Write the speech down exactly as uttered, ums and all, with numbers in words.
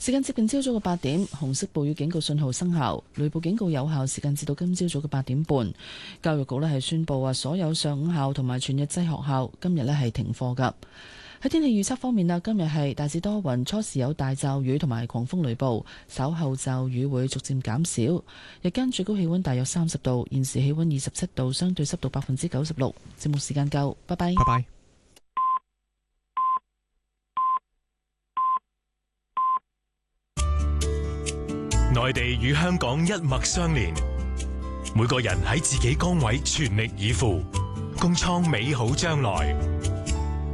時間接近朝早嘅八點，紅色暴雨警告信號生效，雷暴警告有效時間至到今朝早嘅八點半。教育局呢係宣布話，所有上午校同埋全日制學校今日呢係停課㗎。喺天氣預測方面啦，今日係大致多雲，初時有大驟雨同埋狂風雷暴，稍後驟雨會逐漸減少。日間最高氣溫大約三十度，現時氣溫二十七度，相對濕度百分之九十六。節目時間夠，拜拜。 拜拜。 內地與香港一脈相連，每個人喺自己崗位全力以赴，共創美好將來。